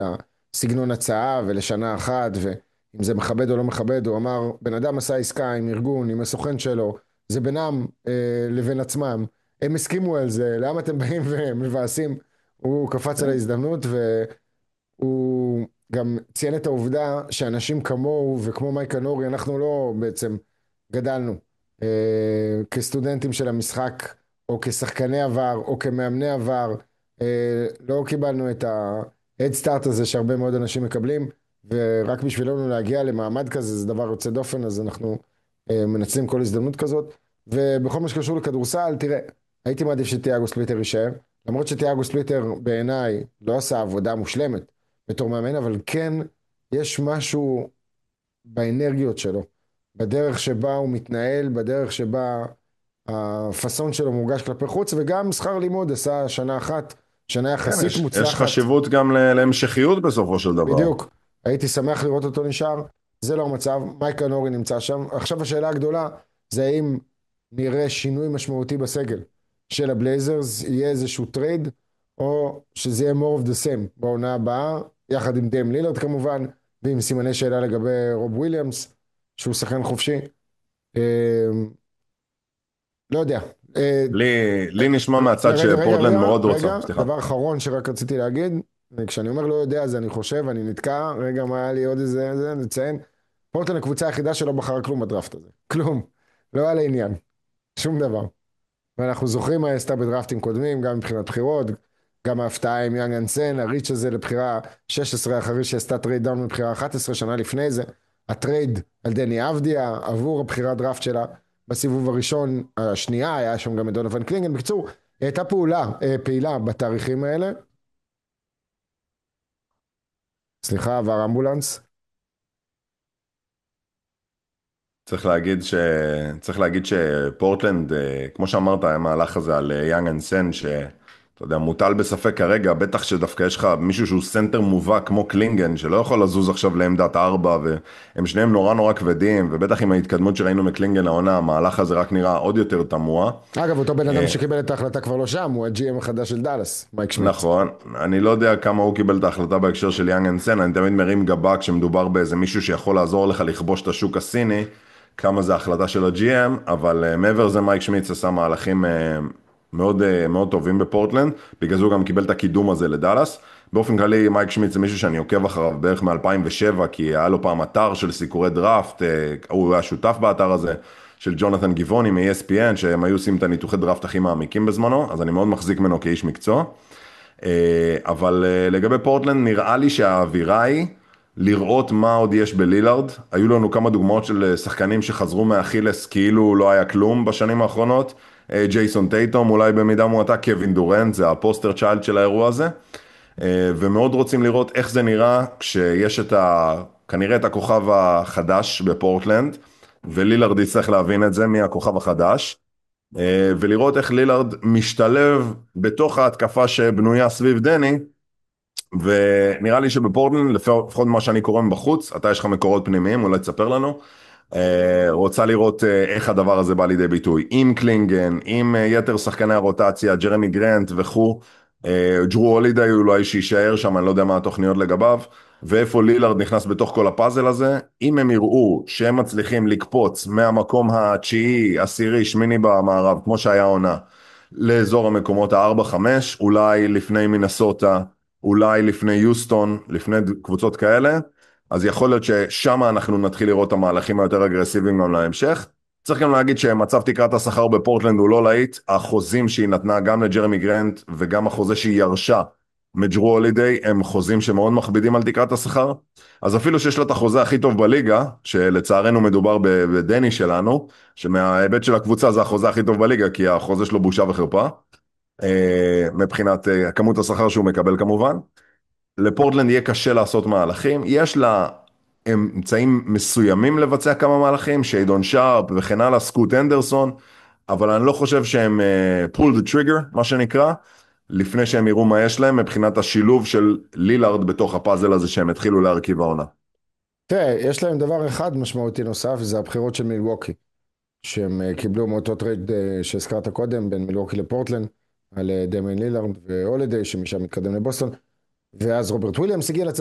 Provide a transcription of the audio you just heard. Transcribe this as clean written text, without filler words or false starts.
סגנון הצעה ולשנה אחת, ואם זה מכבד או לא מכבד, הוא אמר, בן אדם עשה עסקה עם ארגון, עם הסוכן שלו, זה בינם לבין עצמם, הם הסכימו על זה, למה אתם באים ומבאסים? הוא קפץ על ההזדמנות, והוא גם ציין את העובדה שאנשים כמוהו וכמו מייקה נורי, אנחנו לא בעצם גדלנו כסטודנטים של המשחק, או כשחקני עבר, או כמאמני עבר, לא קיבלנו את ה-head start הזה שהרבה מאוד אנשים מקבלים, ורק בשבילנו להגיע למעמד כזה, זה דבר יוצא דופן, אז אנחנו מנצלים כל הזדמנות כזאת. ובכל מה שקשור לכדורסל, תראה, הייתי מעדיף שתיאגו ספליטר יישאר, למרות שתיאגו ספליטר בעיניי לא עשה עבודה מושלמת בתור מאמן, אבל כן יש משהו באנרגיות שלו, בדרך שבה הוא מתנהל, בדרך שבה הפאסון שלו מורגש כלפי חוץ, וגם שכר לימוד עשה שנה אחת, שנה כן, יחסית יש מוצלחת. חשיבות גם להמשכיות בסופו של דבר. בדיוק, הייתי שמח לראות אותו נשאר, זה לא המצב, מייקה נורי נמצא שם. עכשיו השאלה הגדולה זה האם נראה שינוי משמעותי בסגל של הבלייזרס, יהיה איזשהו טרייד, או שזה יהיה more of the same בעונה הבאה, יחד עם דיים לילרד כמובן, ועם סימני שאלה לגבי רוב וויליאמס, שהוא שחקן חופשי. אה, לא יודע. לי נשמע מהצד רגע, רגע, שפורטלנד רגע, מאוד רוצה, רגע, סליחה. דבר אחרון שרק רציתי להגיד, כשאני אומר לא יודע, אז אני חושב, אני נתקע, רגע, מה היה לי עוד איזה, נציין, פורטלנד הקבוצה היחידה שלא בחרה כלום בדראפט הזה, כלום, לא היה לעניין, שום דבר. ואנחנו זוכרים מה היא עשתה בדראפטים קודמים, גם מבחינת בחירות, גם ההפתעה עם יאנג אנסן, הריץ' הזה לבחירה 16 אחרי שעשתה טרייד דאון מבחירה 11 שנה לפני זה, הטרייד על דני אבדיה עבור הבחירת דראפט שלה בסיבוב הראשון, השנייה, היה שם גם את דונוvan קלינגן. בקיצור, היא הייתה פעילה בתאריכים האלה. סליחה, עבר אמבולנס. צריך להגיד שפורטלנד, כמו שאמרת, המהלך הזה על יאנג אנסן, שאתה יודע, מוטל בספק כרגע, בטח שדווקא יש לך מישהו שהוא סנטר מובהק כמו קלינגן, שלא יכול לזוז עכשיו לעמדת 4, והם שניהם נורא נורא כבדים, ובטח עם ההתקדמות שראינו מקלינגן לעונה, המהלך הזה רק נראה עוד יותר תמוה. אגב, אותו בן אדם שקיבל את ההחלטה כבר לא שם, הוא ה-GM החדש של דאלאס, מייק שמיץ. נכון, אני לא יודע כמה הוא קיבל את ההחלטה בהקשר של יאנג אנסן, אני תמיד מרים גבה כשמדובר באיזה מישהו שיכול לעזור לך לכבוש את השוק הסיני, כמה זה החלטה של ה-GM, אבל מעבר לזה מייק שמיץ עשה מהלכים מאוד, מאוד טובים בפורטלנד, בגלל זה הוא גם קיבל את הקידום הזה לדאלאס. באופן כללי מייק שמיץ זה מישהו שאני עוקב אחריו בערך מ-2007, כי היה לו פעם אתר של סיקורי דראפט, הוא היה שותף באתר הזה, של ג'ונתן גיבוני מ-ESPN, שהם היו עושים את הניתוחי דראפט הכי מעמיקים בזמנו, אז אני מאוד מחזיק ממנו כאיש מקצוע. אבל לגבי פורטלנד נראה לי שהאווירה היא לראות מה עוד יש בלילארד. היו לנו כמה דוגמאות של שחקנים שחזרו מאכילס כאילו לא היה כלום בשנים האחרונות. ג'ייסון טייטום, אולי במידה מועטה, קווין דורנט, זה הפוסטר צ'יילד של האירוע הזה. ומאוד רוצים לראות איך זה נראה כשיש כנראה את הכוכב החדש בפורטלנד, ולילארד יצטרך להבין את זה, מי הכוכב החדש. ולראות איך לילארד משתלב בתוך ההתקפה שבנויה סביב דני, ונראה לי שבפורטלנד, לפחות מה שאני קורא מבחוץ, אתה יש לך מקורות פנימיים, אולי תספר לנו, רוצה לראות איך הדבר הזה בא לידי ביטוי, עם קלינגן, עם יתר שחקני הרוטציה, ג'רמי גרנט וכו', ג'רו הולידיי אולי שיישאר שם, אני לא יודע מה התוכניות לגביו, ואיפה לילארד נכנס בתוך כל הפאזל הזה. אם הם יראו שהם מצליחים לקפוץ מהמקום התשיעי, עשירי, שמיני במערב, כמו שהיה עונה, לאזור המקומות ה-4-5, אולי לפני מינסוטה, אולי לפני יוסטון, לפני קבוצות כאלה, אז יכול להיות ששם אנחנו נתחיל לראות את המהלכים היותר אגרסיביים גם להמשך. צריך גם להגיד שמצב תקרת השכר בפורטלנד הוא לא להיט, החוזים שהיא נתנה גם לג'רמי גרנט וגם החוזה שהיא ירשה מג'רו הולידיי הם חוזים שמאוד מכבידים על תקרת השכר, אז אפילו שיש לה את החוזה הכי טוב בליגה, שלצערנו מדובר בדני שלנו, שמההיבט של הקבוצה זה החוזה הכי טוב בליגה, כי החוזה שלו בושה וחרפה, מבחינת כמות השכר שהוא מקבל כמובן. לפורטלנד יהיה קשה לעשות מהלכים, יש לה אמצעים מסוימים לבצע כמה מהלכים, שיידון שרפ וכן הלאה, סקוט אנדרסון, אבל אני לא חושב שהם pull the trigger, מה שנקרא, לפני שהם יראו מה יש להם, מבחינת השילוב של לילארד בתוך הפאזל הזה שהם התחילו להרכיב העונה. תראה, יש להם דבר אחד משמעותי נוסף, זה הבחירות של מילווקי, שהם קיבלו מאותו טרייד שהזכרת קודם, בין מילווקי לפורטלנד, על דמיין לילארד והולידיי, שמשם מתקדם לבוסטון. ואז רוברט וויליאמס הגיע לצוות.